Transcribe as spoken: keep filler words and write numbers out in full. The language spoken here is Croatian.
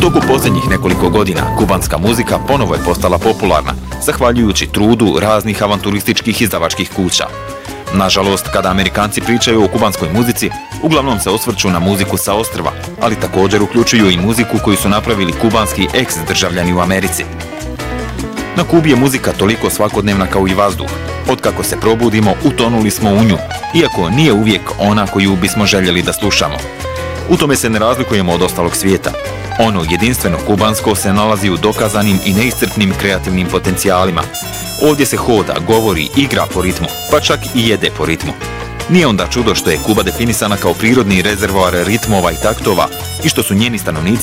toku posljednjih nekoliko godina kubanska muzika ponovo je postala popularna, zahvaljujući trudu raznih avanturističkih izdavačkih kuća. Nažalost, kada Amerikanci pričaju o kubanskoj muzici, uglavnom se osvrću na muziku sa ostrva, ali također uključuju i muziku koju su napravili kubanski eks-državljani u Americi. Na Kubi je muzika toliko svakodnevna kao i vazduh. Otkako se probudimo, utonuli smo u nju, iako nije uvijek ona koju bismo željeli da slušamo. U tome se ne razlikujemo od ostalog svijeta. Ono jedinstveno kubansko se nalazi u dokazanim i neiscrpnim kreativnim potencijalima. Ovdje se hoda, govori, igra po ritmu, pa čak i jede po ritmu. Nije onda čudo što je Kuba definisana kao prirodni rezervoar ritmova i taktova i što su njeni stanovnici